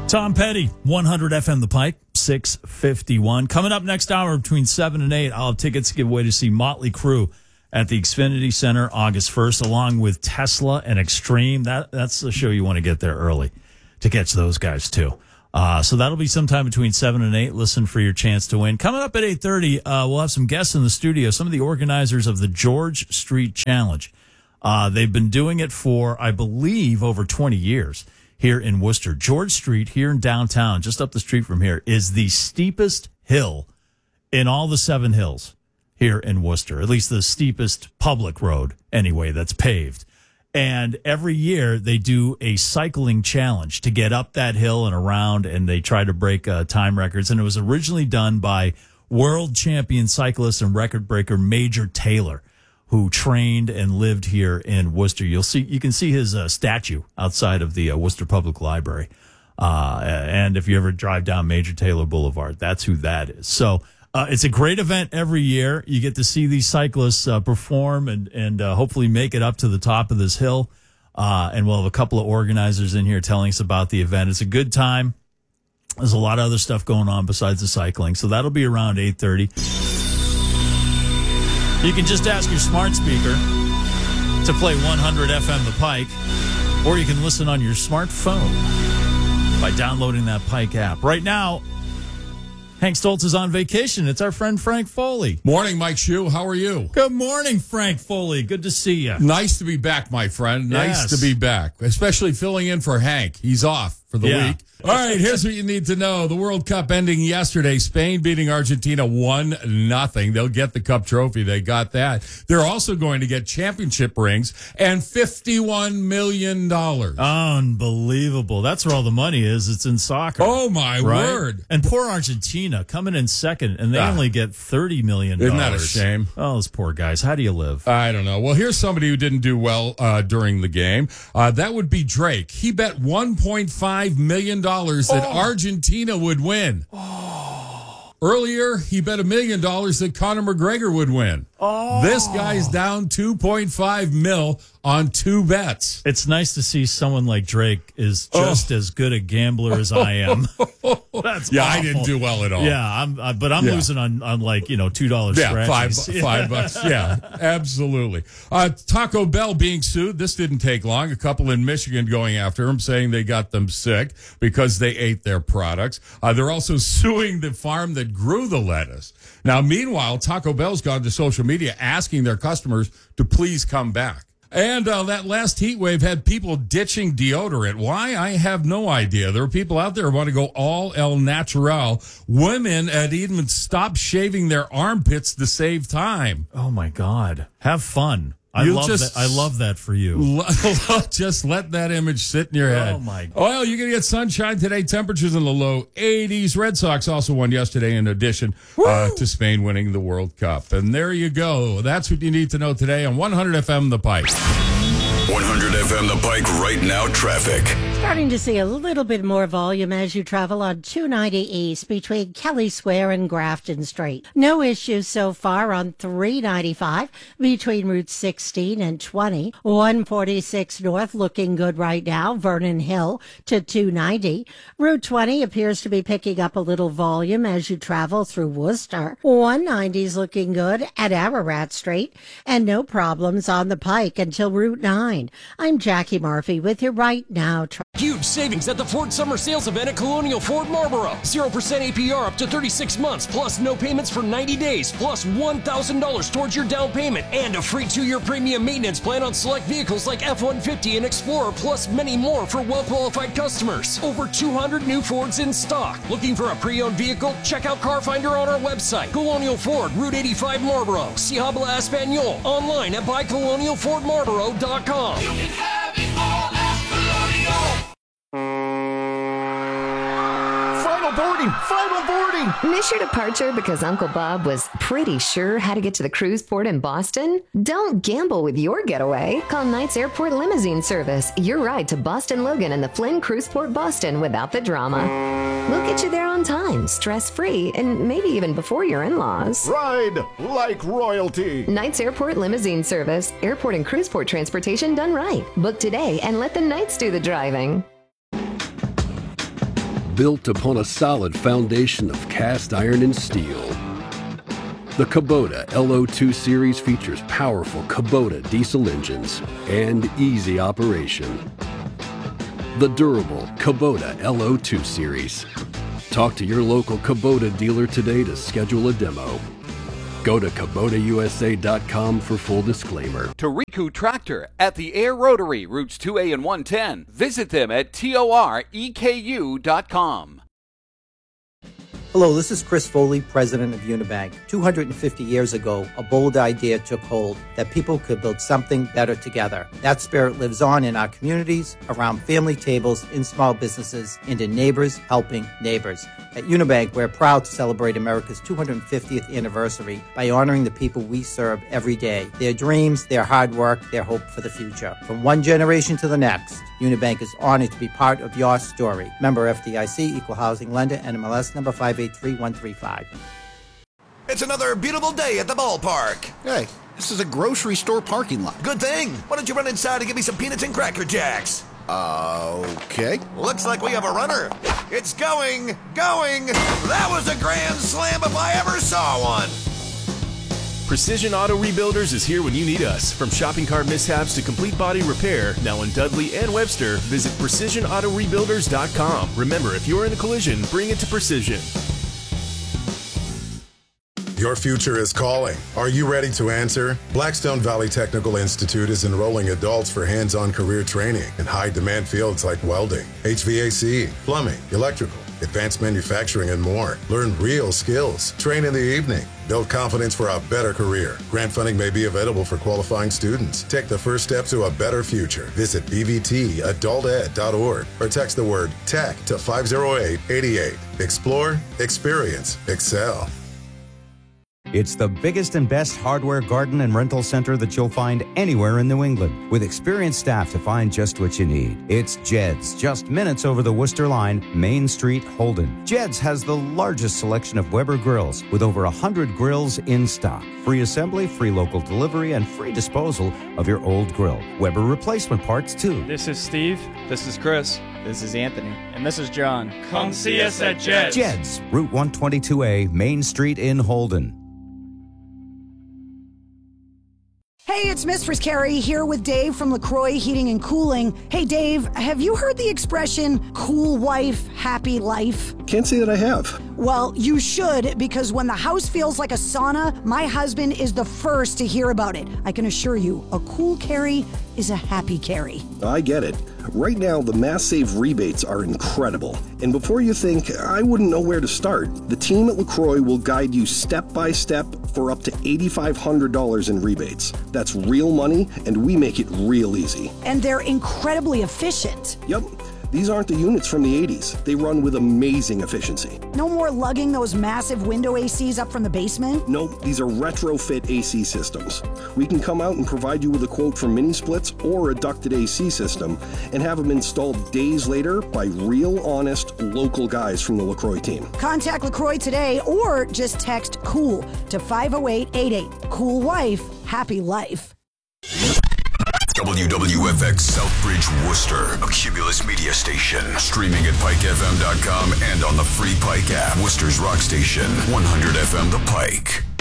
Tom Petty, 100 FM The Pike, 651. Coming up next hour between 7 and 8, I'll have tickets to give away to see Motley Crue at the Xfinity Center August 1st, along with Tesla and Extreme. That's the show you want to get there early to catch those guys, too. So that'll be sometime between 7 and 8. Listen for your chance to win. Coming up at 8:30, we'll have some guests in the studio, some of the organizers of the George Street Challenge. They've been doing it for, I believe, over 20 years here in Worcester. George Street here in downtown, just up the street from here, is the steepest hill in all the 7 hills here in Worcester, at least the steepest public road, anyway, that's paved. And every year they do a cycling challenge to get up that hill and around, and they try to break time records. And it was originally done by world champion cyclist and record breaker Major Taylor, who trained and lived here in Worcester. You can see his statue outside of the Worcester Public Library. And if you ever drive down Major Taylor Boulevard, that's who that is. So it's a great event every year. You get to see these cyclists perform and hopefully make it up to the top of this hill. And we'll have a couple of organizers in here telling us about the event. It's a good time. There's a lot of other stuff going on besides the cycling. So that'll be around 8:30. You can just ask your smart speaker to play 100 FM The Pike, or you can listen on your smartphone by downloading that Pike app. Right now, Hank Stoltz is on vacation. It's our friend Frank Foley. Morning, Mike Shue. How are you? Good morning, Frank Foley. Good to see you. Nice to be back, my friend. Nice to be back, especially filling in for Hank. He's off for the week. All right, here's what you need to know. The World Cup ending yesterday. Spain beating Argentina 1-0. They'll get the cup trophy. They got that. They're also going to get championship rings and $51 million. Unbelievable. That's where all the money is. It's in soccer. Oh, my word. And poor Argentina coming in second, and they only get $30 million. Isn't that a shame? Oh, those poor guys. How do you live? I don't know. Well, here's somebody who didn't do well during the game. That would be Drake. He bet $1.5 million that Argentina would win. Earlier, he bet $1 million that Conor McGregor would win. This guy's down $2.5 million on 2 bets. It's nice to see someone like Drake is just as good a gambler as I am. That's awful. I didn't do well at all. Yeah, I'm losing on like $2 scratches. $5. Yeah, absolutely. Taco Bell being sued. This didn't take long. A couple in Michigan going after him, saying they got them sick because they ate their products. They're also suing the farm that grew the lettuce. Now, meanwhile, Taco Bell's gone to social media asking their customers to please come back. And that last heat wave had people ditching deodorant. Why? I have no idea. There are people out there who want to go all el natural. Women had even stopped shaving their armpits to save time. Oh, my God. Have fun. I love that for you. Just let that image sit in your head. Oh, my God. Well, you're going to get sunshine today. Temperatures in the low 80s. Red Sox also won yesterday in addition to Spain winning the World Cup. And there you go. That's what you need to know today on 100 FM The Pike. 100 FM The Pike right now traffic. Starting to see a little bit more volume as you travel on 290 East between Kelly Square and Grafton Street. No issues so far on 395 between Route 16 and 20. 146 North looking good right now, Vernon Hill to 290. Route 20 appears to be picking up a little volume as you travel through Worcester. 190 is looking good at Ararat Street, and no problems on the Pike until Route 9. I'm Jackie Murphy with you right now. Huge savings at the Ford Summer Sales Event at Colonial Ford Marlboro. 0% APR up to 36 months, plus no payments for 90 days, plus $1,000 towards your down payment, and a free 2-year premium maintenance plan on select vehicles like F-150 and Explorer, plus many more for well-qualified customers. Over 200 new Fords in stock. Looking for a pre-owned vehicle? Check out Car Finder on our website. Colonial Ford, Route 85 Marlboro. See Habla Espanol. Online at buycolonialfordmarlboro.com. You can have it all at Colonial. Final boarding! Miss your departure because Uncle Bob was pretty sure how to get to the cruise port in Boston? Don't gamble with your getaway. Call Knights Airport Limousine Service. Your ride to Boston Logan and the Flynn Cruise Port Boston without the drama. We'll get you there on time, stress-free, and maybe even before your in-laws. Ride like royalty. Knights Airport Limousine Service. Airport and cruise port transportation done right. Book today and let the Knights do the driving. built upon a solid foundation of cast iron and steel. The Kubota LO2 series features powerful Kubota diesel engines and easy operation. The durable Kubota LO2 series. Talk to your local Kubota dealer today to schedule a demo. Go to KubotaUSA.com for full disclaimer. Toriku Tractor at the Air Rotary, routes 2A and 110. Visit them at TOREKU.com. Hello, this is Chris Foley, president of Unibank. 250 years ago, a bold idea took hold that people could build something better together. That spirit lives on in our communities, around family tables, in small businesses, and in neighbors helping neighbors. At Unibank, we're proud to celebrate America's 250th anniversary by honoring the people we serve every day, their dreams, their hard work, their hope for the future. From one generation to the next, Unibank is honored to be part of your story. Member FDIC, Equal Housing Lender, NMLS number 583135. It's another beautiful day at the ballpark. Hey, this is a grocery store parking lot. Good thing. Why don't you run inside and get me some peanuts and Cracker Jacks? Okay. Looks like we have a runner. It's going. That was a grand slam if I ever saw one. Precision Auto Rebuilders is here when you need us. From shopping cart mishaps to complete body repair, now in Dudley and Webster, visit PrecisionAutoRebuilders.com. Remember, if you're in a collision, bring it to Precision. Your future is calling. Are you ready to answer? Blackstone Valley Technical Institute is enrolling adults for hands-on career training in high-demand fields like welding, HVAC, plumbing, electrical, advanced manufacturing, and more. Learn real skills. Train in the evening. Build confidence for a better career. Grant funding may be available for qualifying students. Take the first step to a better future. Visit bvtadulted.org or text the word TECH to 50888. Explore, experience, excel. It's the biggest and best hardware garden and rental center that you'll find anywhere in New England, with experienced staff to find just what you need. It's Jed's, just minutes over the Worcester line, Main Street, Holden. Jed's has the largest selection of Weber grills, with over 100 grills in stock. Free assembly, free local delivery, and free disposal of your old grill. Weber replacement parts, too. This is Steve. This is Chris. This is Anthony. And this is John. Come see us at Jed's. Jed's, Route 122A, Main Street in Holden. Hey, it's Mistress Carrie here with Dave from LaCroix Heating and Cooling. Hey, Dave, have you heard the expression, cool wife, happy life? Can't say that I have. Well, you should, because when the house feels like a sauna, my husband is the first to hear about it. I can assure you, a cool Carrie is a happy Carrie. I get it. Right now, the Mass Save rebates are incredible. And before you think, I wouldn't know where to start, the team at LaCroix will guide you step by step for up to $8,500 in rebates. That's real money, and we make it real easy. And they're incredibly efficient. Yep. These aren't the units from the 80s. They run with amazing efficiency. No more lugging those massive window ACs up from the basement? Nope, these are retrofit AC systems. We can come out and provide you with a quote for mini splits or a ducted AC system and have them installed days later by real, honest, local guys from the LaCroix team. Contact LaCroix today or just text COOL to 50888. Cool wife, happy life. WWFX Southbridge, Worcester, a Cumulus media station. Streaming at PikeFM.com and on the free Pike app. Worcester's rock station, 100 FM The Pike.